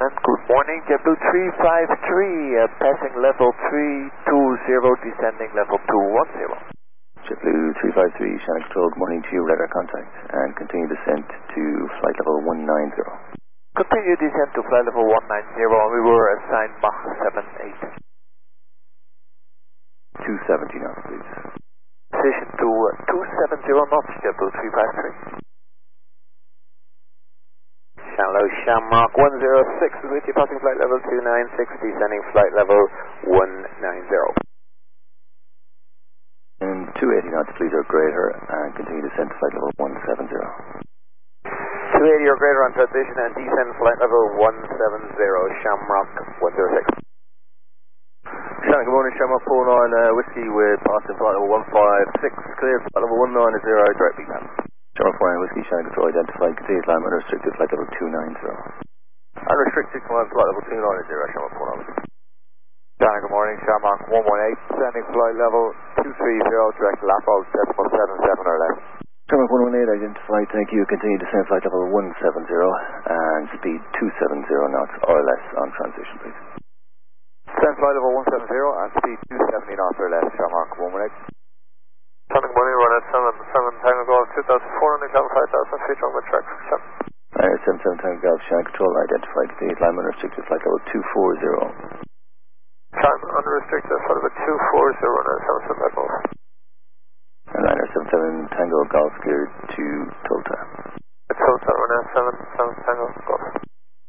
Good morning, JetBlue 353, passing level 320, descending level 210. JetBlue 353, Shannon Control, good morning to you, radar contact, and continue descent to flight level 190. Continue descent to flight level 190, we were assigned Mach 78. 270 knots, please. Position to 270 knots, JetBlue 353. Shallow Shamrock 106 with you, passing flight level 296, descending flight level 190. And 280 knots, please, or greater, and continue descent to flight level 170. 280 or greater on transition and descend flight level 170, Shamrock 106. Shannon, good morning, Shamrock 49, Whiskey with passing flight level 156, cleared flight level 190, direct BPAM. Shamrock 49, Whiskey, Shannon Control, identified, continue climb unrestricted flight level 290. Unrestricted climb flight level 290, Shamrock 49, Whiskey. Shannon, good morning, Shamrock 118, descending flight level 230, direct LAPO, decimal 77 or less. Shamrock 118, identified, thank you, continue descent flight level 170, and speed 270 knots or less on transition, please. Descent flight level 170 and speed 270 knots or less, Shamrock 118. Shannon, good morning, run at 7 Tango Golf 2400, level 5000 feet on the track. 77 Tango Golf, Shannon Control, identified, continue climb unrestricted flight level 240. Climb unrestricted flight level 240, run at 77 Tango Golf. And liner 77 Tango Golf geared to Tulta. Tulta, run at 7 Tango Golf.